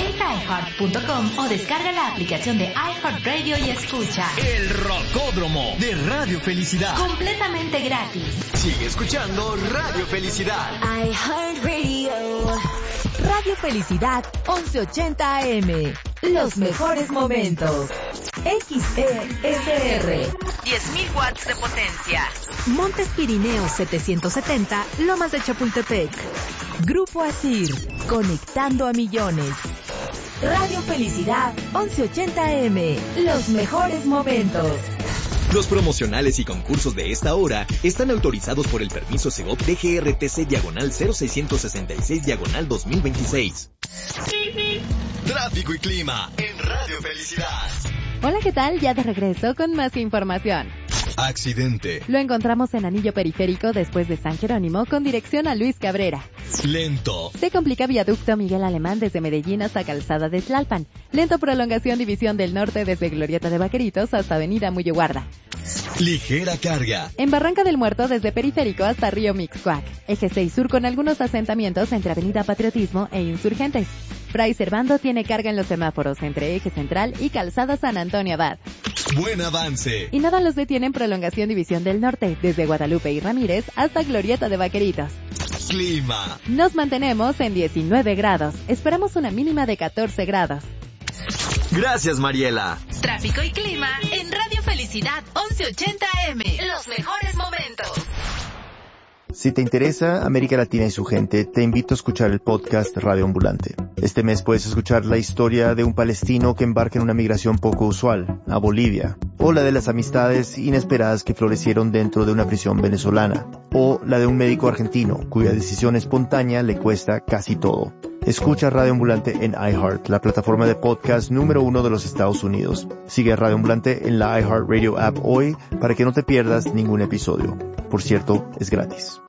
Entra a iHeart.com o descarga la aplicación de iHeartRadio y escucha El Rocódromo de Radio Felicidad. completamente gratis. Sigue escuchando Radio Felicidad. iHeartRadio. Radio Felicidad 1180 AM. Los mejores momentos. XESR. 10.000 watts de potencia. Montes Pirineos 770, Lomas de Chapultepec. Grupo Asir, conectando a millones. Radio Felicidad 1180 AM. Los mejores momentos. Los promocionales y concursos de esta hora están autorizados por el permiso Segov DGRTC/00666/2026. Tráfico y clima en Radio Felicidad. Hola, ¿qué tal? Ya de regreso con más información. Accidente. Lo encontramos en Anillo Periférico después de San Jerónimo con dirección a Luis Cabrera. Lento. Se complica viaducto Miguel Alemán desde Medellín hasta Calzada de Tlalpan. Lento prolongación División del Norte desde Glorieta de Vaqueritos hasta Avenida Muyeguarda. Ligera carga. En Barranca del Muerto desde Periférico hasta Río Mixcoac. Eje 6 Sur con algunos asentamientos entre Avenida Patriotismo e Insurgentes. Fray Servando tiene carga en los semáforos entre Eje Central y Calzada San Antonio Abad. Buen avance. Y nada los detiene en prolongación División del Norte desde Guadalupe y Ramírez hasta Glorieta de Vaqueritos. Clima. Nos mantenemos en 19 grados. Esperamos una mínima de 14 grados. Gracias, Mariela. Tráfico y clima en Radio Felicidad 1180 AM. Los mejores momentos. Si te interesa América Latina y su gente, te invito a escuchar el podcast Radio Ambulante. Este mes puedes escuchar la historia de un palestino que embarca en una migración poco usual, a Bolivia, o la de las amistades inesperadas que florecieron dentro de una prisión venezolana, o la de un médico argentino cuya decisión espontánea le cuesta casi todo. Escucha Radio Ambulante en iHeart, la plataforma de podcast número 1 de los Estados Unidos. Sigue a Radio Ambulante en la iHeartRadio app hoy para que no te pierdas ningún episodio. Por cierto, es gratis.